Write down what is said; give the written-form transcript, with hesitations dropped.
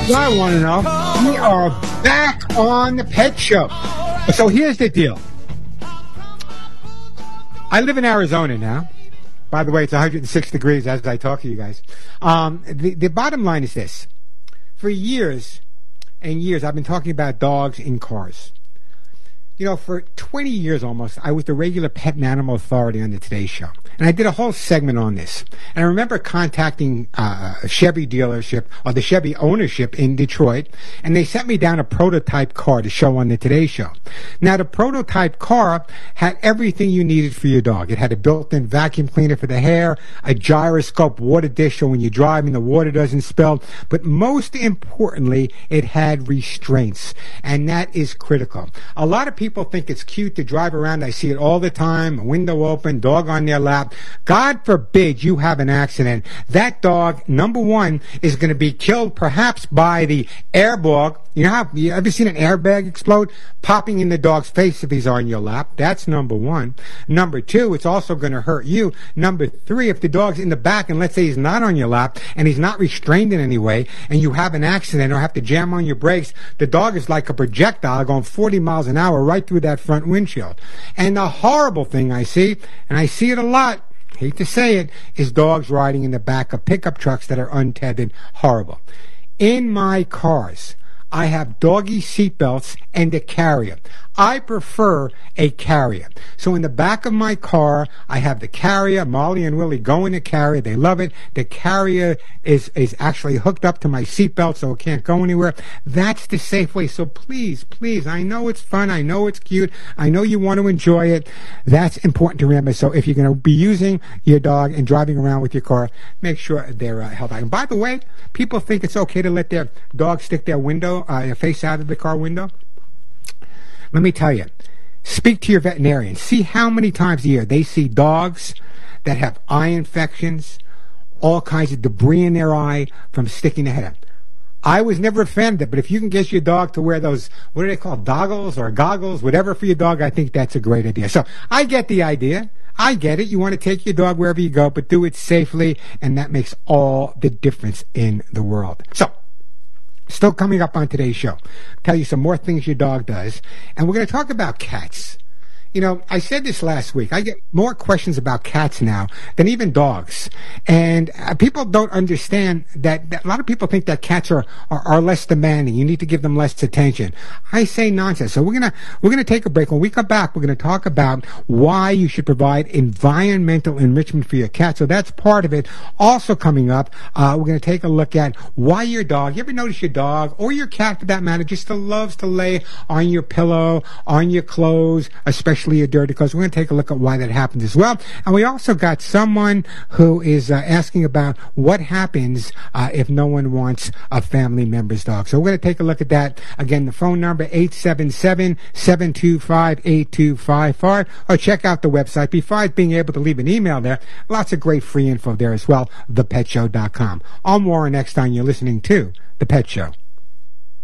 I want to know. We are back on the Pet Show. So here's the deal. I live in Arizona now. By the way, it's 106 degrees as I talk to you guys. The bottom line is this. For years and years, I've been talking about dogs in cars. You know, for 20 years almost, I was the regular pet and animal authority on the Today Show. And I did a whole segment on this. And I remember contacting a Chevy dealership, or the Chevy ownership in Detroit, and they sent me down a prototype car to show on the Today Show. Now, the prototype car had everything you needed for your dog. It had a built-in vacuum cleaner for the hair, a gyroscope water dish so when you're driving the water doesn't spill. But most importantly, it had restraints. And that is critical. A lot of people think it's cute to drive around. I see it all the time. Window open, dog on their lap. God forbid you have an accident. That dog, number one, is going to be killed perhaps by the airbag. You ever seen an airbag explode? Popping in the dog's face if he's on your lap. That's number one. Number two, it's also going to hurt you. Number three, if the dog's in the back and let's say he's not on your lap and he's not restrained in any way and you have an accident or have to jam on your brakes, the dog is like a projectile going 40 miles an hour right through that front windshield. And the horrible thing I see, and I see it a lot, hate to say it, is dogs riding in the back of pickup trucks that are untethered. Horrible. In my cars, I have doggy seatbelts and a carrier. I prefer a carrier. So in the back of my car, I have the carrier. Molly and Willie go in the carrier. They love it. The carrier is actually hooked up to my seatbelt so it can't go anywhere. That's the safe way. So please, please, I know it's fun. I know it's cute. I know you want to enjoy it. That's important to remember. So if you're going to be using your dog and driving around with your car, make sure they're held back. And by the way, people think it's okay to let their dog stick their face out of the car window. Let me tell you, speak to your veterinarian. See how many times a year they see dogs that have eye infections, all kinds of debris in their eye from sticking their head out. I was never a fan of it, but if you can get your dog to wear those, what are they called, goggles, whatever for your dog, I think that's a great idea. So I get the idea. I get it. You want to take your dog wherever you go, but do it safely, and that makes all the difference in the world. So, still coming up on today's show, tell you some more things your dog does, and we're going to talk about cats. You know, I said this last week. I get more questions about cats now than even dogs. And people don't understand that a lot of people think that cats are less demanding. You need to give them less attention. I say nonsense. So we're gonna take a break. When we come back, we're gonna talk about why you should provide environmental enrichment for your cat. So that's part of it. Also coming up, we're gonna take a look at why your dog, you ever notice your dog or your cat for that matter just loves to lay on your pillow, on your clothes, especially your dirty clothes. We're going to take a look at why that happens as well. And we also got someone who is asking about what happens if no one wants a family member's dog. So we're going to take a look at that. Again, the phone number 877-725-8255, or check out the website. Besides being able to leave an email there, lots of great free info there as well, thepetshow.com. I'm Warren Eckstein. You're listening to The Pet Show.